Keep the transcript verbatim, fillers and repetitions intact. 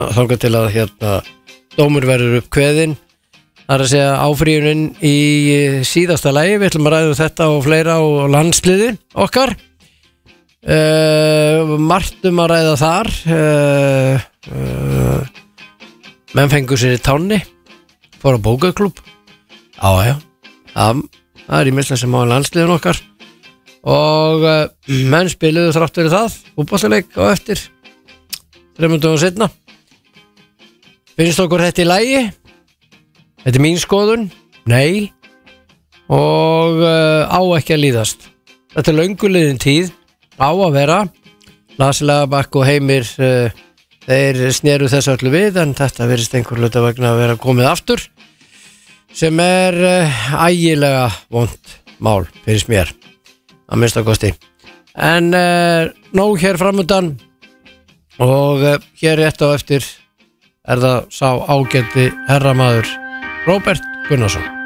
þangað til að hérna dómur verður upp kveðin. Það er að segja áfríunin í síðasta lagi. Við ætlum að ræða þetta og fleira og landsliði okkar. Uh, margt um að ræða þar. Uh, uh, menn fengur sér í tánni. Fór á bókaklúbb. Já, já. Það, það er ímislega sem á landsliðin okkar. Og uh, menn spiluðu þrátt fyrir það fótboltaleik á eftir þremur dögum seinna. Finnst okkur þetta í lagi? Þetta er mín skoðun? Nei. Og uh, á ekki að líðast. Þetta er löngu liðin tíð. Á að vera. Lasilega Bakk og Heimir uh, þeir sneru þess öllu við, en þetta verðist einhver hluta vegna að vera komið aftur, sem er uh, ægilega vont mál fyrir mér að minnsta kosti. En uh, nóg hér framundan og uh, hér rétt á eftir er það sá ágæti herramaður Róbert Gunnarsson.